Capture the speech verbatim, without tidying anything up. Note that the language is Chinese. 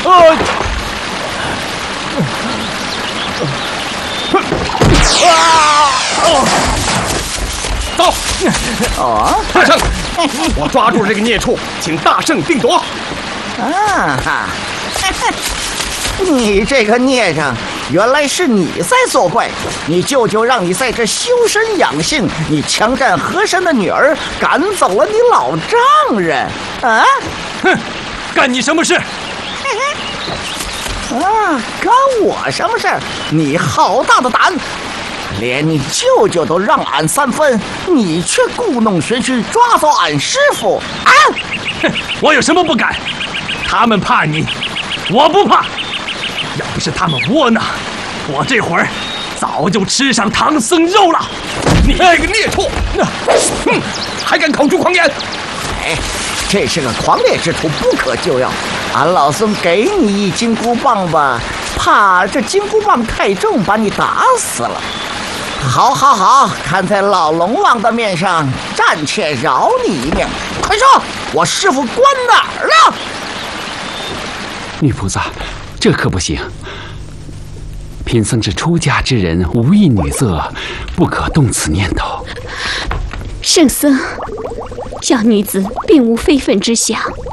走！哦，大圣，我抓住这个孽畜，请大圣定夺。 啊哈！你这个孽障，原来是你在作怪！你舅舅让你在这修身养性，你强占和珅的女儿，赶走了你老丈人。啊！ 哼，干你什么事？ 啊，干我什么事？你好大的胆！连你舅舅都让俺三分，你却故弄玄虚，抓走俺师傅！啊！ 哼，我有什么不敢？他们怕你，我不怕。要不是他们窝囊，我这会儿早就吃上唐僧肉了。你这个孽畜，哼，还敢口出狂言！ 哎，这是个狂烈之徒，不可救药。俺老孙给你一金箍棒吧，怕这金箍棒太重，把你打死了。好，好，好，看在老龙王的面上，暂且饶你一命。快说，我师傅关哪儿了？ 女菩萨，这可不行。贫僧是出家之人，无意女色，不可动此念头。 圣僧，小女子并无非分之想，